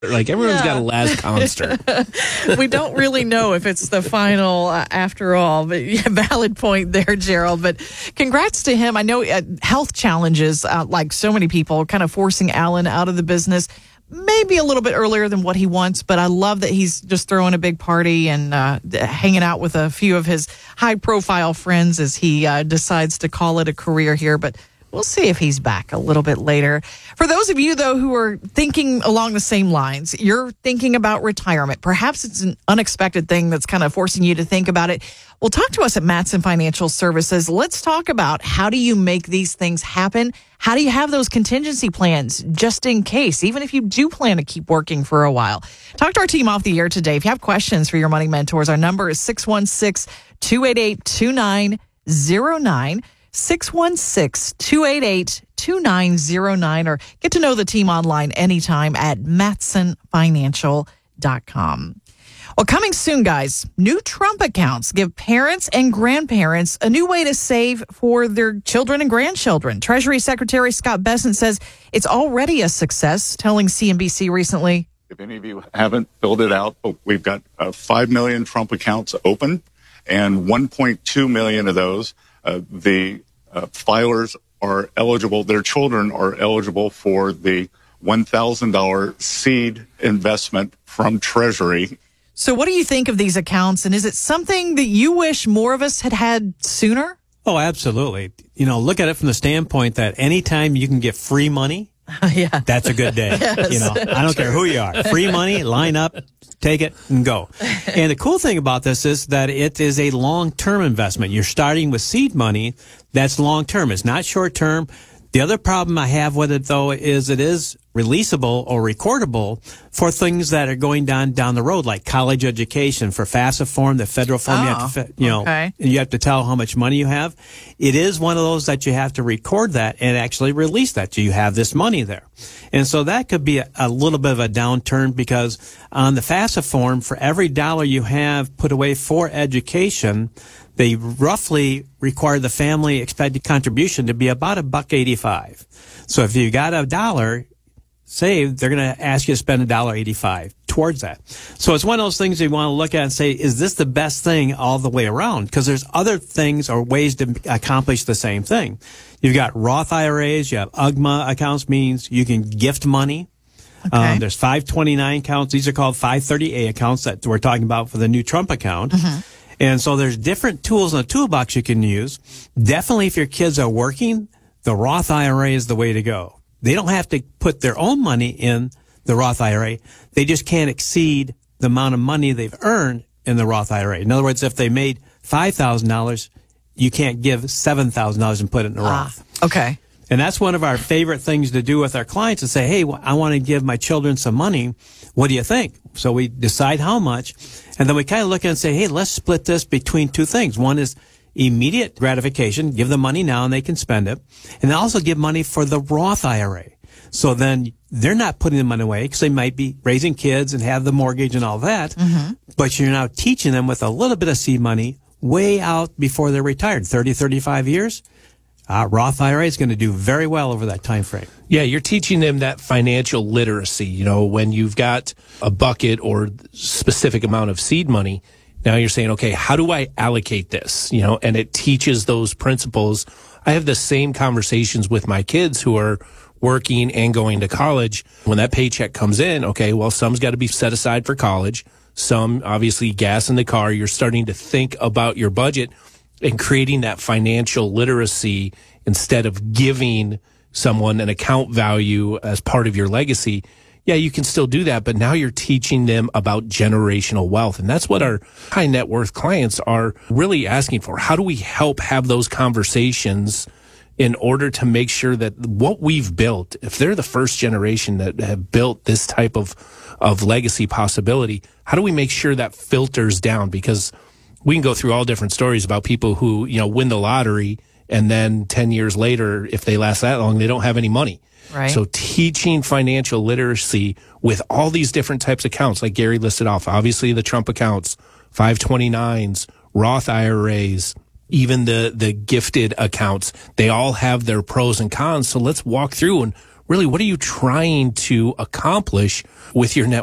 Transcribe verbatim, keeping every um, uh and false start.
Like, everyone's Yeah. got a last concert. We don't really know if it's the final uh, after all, but yeah, valid point there, Gerald. But congrats to him. I know uh, health challenges, uh, like so many people, kind of forcing Alan out of the business. Maybe a little bit earlier than what he wants, but I love that he's just throwing a big party and uh, hanging out with a few of his high-profile friends as he uh, decides to call it a career here. But we'll see if he's back a little bit later. For those of you, though, who are thinking along the same lines, you're thinking about retirement. Perhaps it's an unexpected thing that's kind of forcing you to think about it. Well, talk to us at Matson Financial Services. Let's talk about how do you make these things happen? How do you have those contingency plans just in case, even if you do plan to keep working for a while? Talk to our team off the air today. If you have questions for your money mentors, our number is six one six, two eight eight, two nine zero nine. six one six, two eight eight, two nine zero nine, or get to know the team online anytime at matson financial dot com. Well, coming soon, guys, new Trump accounts give parents and grandparents a new way to save for their children and grandchildren. Treasury Secretary Scott Bessent says it's already a success, telling C N B C recently. If any of you haven't filled it out, we've got uh, five million Trump accounts open, and one point two million of those Uh, the uh, filers are eligible, their children are eligible for the one thousand dollars seed investment from Treasury. So what do you think of these accounts, and is it something that you wish more of us had had sooner? Oh, absolutely. You know, look at it from the standpoint that anytime you can get free money, yeah, that's a good day. Yes. You know, I don't care who you are. Free money, line up, take it, and go. And the cool thing about this is that it is a long-term investment. You're starting with seed money that's long-term. It's not short-term. The other problem I have with it, though, is it is releasable or recordable for things that are going down down the road, like college education. For FAFSA form, the federal form, oh, you have to, you know, okay. you have to tell how much money you have. It is one of those that you have to record that and actually release that. You have this money there. And so that could be a, a little bit of a downturn, because on the FAFSA form, for every dollar you have put away for education, they roughly require the family expected contribution to be about a buck eighty-five. So if you got a dollar saved, they're going to ask you to spend a dollar eighty-five towards that. So it's one of those things you want to look at and say, is this the best thing all the way around? Because there's other things or ways to accomplish the same thing. You've got Roth I R As, you have U G M A accounts, means you can gift money. Okay. Um, there's five twenty-nine accounts. These are called five thirty A accounts that we're talking about for the new Trump account. Mm-hmm. And so there's different tools in the toolbox you can use. Definitely if your kids are working, the Roth I R A is the way to go. They don't have to put their own money in the Roth I R A. They just can't exceed the amount of money they've earned in the Roth I R A. In other words, if they made five thousand dollars, you can't give seven thousand dollars and put it in the Roth. Ah, okay. And that's one of our favorite things to do with our clients, is say, hey, I want to give my children some money. What do you think? So we decide how much, and then we kind of look at it and say, hey, let's split this between two things. One is immediate gratification, give them money now and they can spend it, and then also give money for the Roth I R A. So then they're not putting the money away, because they might be raising kids and have the mortgage and all that, mm-hmm. but you're now teaching them with a little bit of seed money way out before they're retired, thirty, thirty-five years. Uh, Roth I R A is going to do very well over that time frame. Yeah, you're teaching them that financial literacy. You know, when you've got a bucket or specific amount of seed money, now you're saying, okay, how do I allocate this? You know, and it teaches those principles. I have the same conversations with my kids who are working and going to college. When that paycheck comes in, okay, well, some's got to be set aside for college. Some, obviously, gas in the car. You're starting to think about your budget and creating that financial literacy instead of giving someone an account value as part of your legacy. Yeah, you can still do that, but now you're teaching them about generational wealth. And that's what our high net worth clients are really asking for. How do we help have those conversations in order to make sure that what we've built, if they're the first generation that have built this type of, of legacy possibility, how do we make sure that filters down? Because we can go through all different stories about people who, you know, win the lottery, and then ten years later, if they last that long, they don't have any money. Right. So teaching financial literacy with all these different types of accounts, like Gary listed off, obviously the Trump accounts, five twenty-nines, Roth I R As, even the, the gifted accounts, they all have their pros and cons. So let's walk through and really, what are you trying to accomplish with your net